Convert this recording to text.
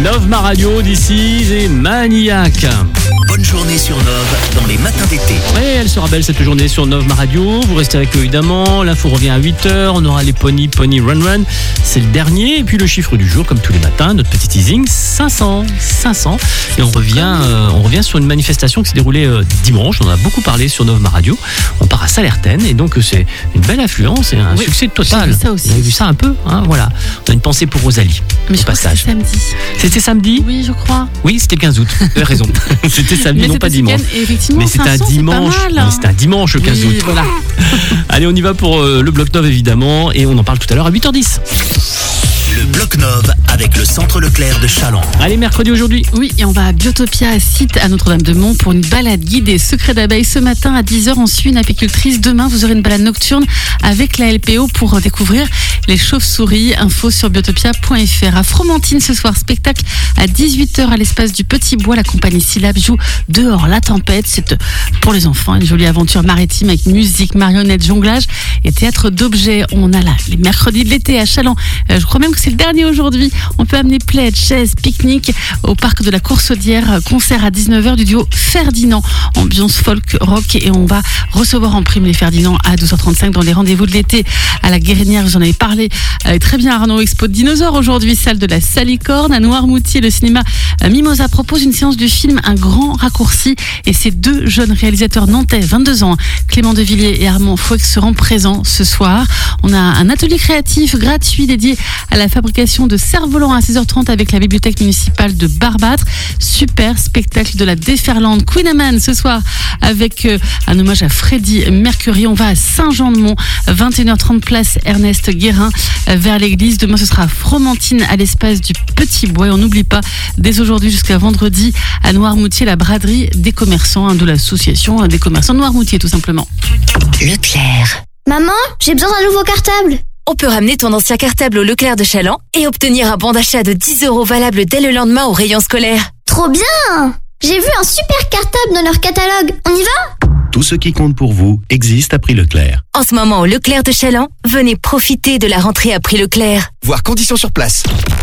Nove ma radio d'ici et Maniac. Bonne journée sur Nove dans les matins d'été. Ouais, elle sera belle cette journée sur Nove ma radio. Vous restez avec eux évidemment. L'info revient à 8h. On aura les Pony Run Run. C'est le dernier. Et puis le chiffre du jour, comme tous les matins, notre petit teasing, 500. Et on revient sur une manifestation qui s'est déroulée dimanche. On en a beaucoup parlé sur Nove ma radio. On part à Salertaine et donc c'est une belle affluence et un succès total. J'ai vu ça aussi. Vous avez vu ça un peu, hein, voilà. On a une pensée pour Rosalie. Mais je au crois que passage. c'est samedi. C'était samedi ? Oui, je crois. Oui, c'était le 15 août. Vous avez raison. C'était samedi, Mais non c'est pas ce dimanche. week-end, et effectivement, Mais c'était un 500, dimanche. c'est pas mal. Oui, c'était un dimanche le 15 Oui, août. voilà. Allez, on y va pour le bloc 9 évidemment et on en parle tout à l'heure à 8h10. Le bloc Nove avec le Centre Leclerc de Challans. Allez, mercredi aujourd'hui. Oui, et on va à Biotopia, site à Notre-Dame-de-Mont pour une balade guidée secret d'abeilles ce matin à 10h. On suit une apicultrice. Demain, vous aurez une balade nocturne avec la LPO pour découvrir les chauves-souris. Info sur biotopia.fr. À Fromentine ce soir, spectacle à 18h à l'espace du Petit Bois. La compagnie Syllab joue Dehors la tempête. C'est pour les enfants une jolie aventure maritime avec musique, marionnettes, jonglage et théâtre d'objets. On a là les mercredis de l'été à Challans. Je crois même que c'est le dernier aujourd'hui. On peut amener plaid, chaise, pique-nique au parc de la Coursaudière. Concert à 19h du duo Ferdinand. Ambiance folk, rock et on va recevoir en prime les Ferdinand à 12h35 dans les rendez-vous de l'été à la Guérinière. Vous en avez parlé très bien Arnaud. Expo de dinosaures aujourd'hui, salle de la Salicorne. À Noirmoutier, le cinéma Mimosa propose une séance du film Un grand raccourci et ces deux jeunes réalisateurs nantais, 22 ans, Clément Devilliers et Armand Fouex seront présents ce soir. On a un atelier créatif gratuit dédié à la fabrication de cerfs-volants à 16h30 avec la bibliothèque municipale de Barbâtre. Super spectacle de la déferlante Queen Amman ce soir avec un hommage à Freddie Mercury. On va à Saint-Jean-de-Mont, 21h30 place Ernest Guérin vers l'église. Demain ce sera à Fromentine à l'espace du Petit Bois. Et on n'oublie pas dès aujourd'hui jusqu'à vendredi à Noirmoutier la braderie des commerçants de l'association des commerçants de Noirmoutier tout simplement. Leclerc. Maman, j'ai besoin d'un nouveau cartable. On peut ramener ton ancien cartable au Leclerc de Challans et obtenir un bon d'achat de 10 € valable dès le lendemain au rayon scolaire. Trop bien! J'ai vu un super cartable dans leur catalogue. On y va? Tout ce qui compte pour vous existe à prix Leclerc. En ce moment au Leclerc de Challans, venez profiter de la rentrée à prix Leclerc. Voir conditions sur place.